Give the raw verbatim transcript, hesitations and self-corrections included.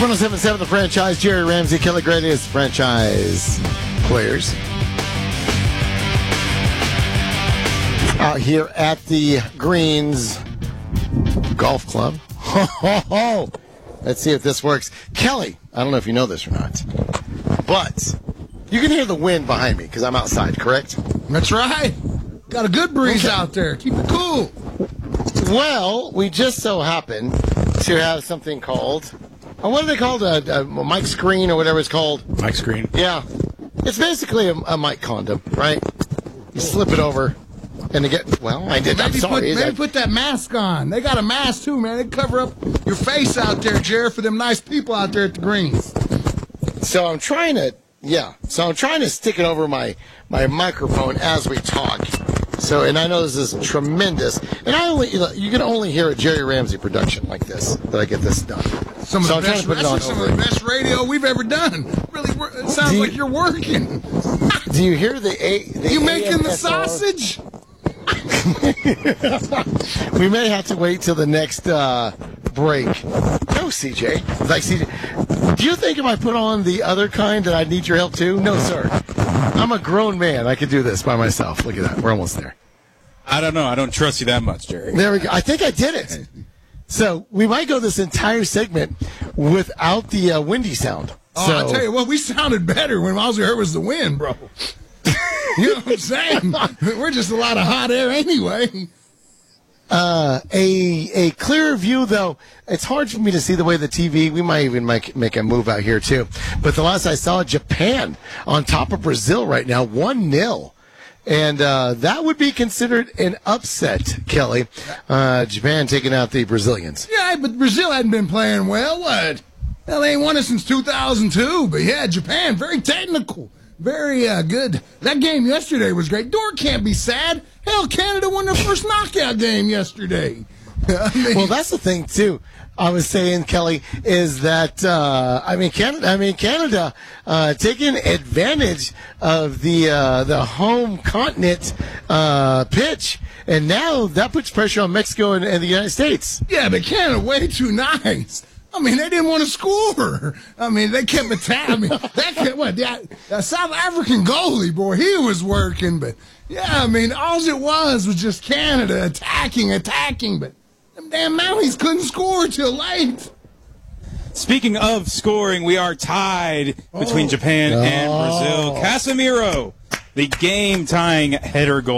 one oh seven point seven The Franchise. Jerry Ramsey, Kelly Grady is franchise players. Out here at the Greens Golf Club. Let's see if this works. Kelly, I don't know if you know this or not, but you can hear the wind behind me because I'm outside, correct? That's right. Got a good breeze Okay. out there. Keep it cool. Well, we just so happen to have something called, oh, what are they called? A, a mic screen or whatever it's called. Mic screen. Yeah. It's basically a, a mic condom, right? You slip it over and to get, well, I did, I'm Maybe, sorry. put, maybe I- put that mask on. They got a mask too, man. They cover up your face out there, Jared, for them nice people out there at the Greens. So I'm trying to, yeah. So I'm trying to stick it over my, my microphone as we talk. So, and I know this is tremendous. And I only, you know, you can only hear a Jerry Ramsey production like this, that I get this done. Some of So the I'm trying best, to put it that's on some over. of the best radio we've ever done. Really, wor- it sounds Do you- like you're working. Do you hear the A? The You making the A M S R? sausage? We may have to wait till the next uh, break. No, C J. Like C J, do you think if I put on the other kind that I'd need your help too? No, sir. I'm a grown man. I could do this by myself. Look at that. We're almost there. I don't know. I don't trust you that much, Jerry. There we go. I think I did it. So we might go this entire segment without the uh, windy sound. Oh, so, I tell you what, we sounded better when all we heard was the wind, bro. You know what I'm saying? We're just a lot of hot air anyway. Uh, a a clearer view, though, it's hard for me to see the way the T V. We might even make, make a move out here, too. But the last I saw, Japan on top of Brazil right now, one nil. And uh, that would be considered an upset, Kelly. Uh, Japan taking out the Brazilians. Yeah, but Brazil hadn't been playing well. What? Hell, they ain't won it since two thousand two. But yeah, Japan, very technical. Very uh, good. That game yesterday was great. Dort can't be sad. Hell, Canada won their first knockout game yesterday. I mean, Well, that's the thing too. I was saying, Kelly, is that uh, I mean Canada. I mean Canada uh, taking advantage of the uh, the home continent uh, pitch, and now that puts pressure on Mexico and, and the United States. yeah, but Canada way too nice. I mean, they didn't want to score. I mean, they kept attacking. I mean, that kept, what, that, that South African goalie, boy, he was working. But, yeah, I mean, all it was was just Canada attacking, attacking. But them damn Mounties couldn't score till late. Speaking of scoring, we are tied between Japan and Brazil. Casemiro, the game-tying header goal.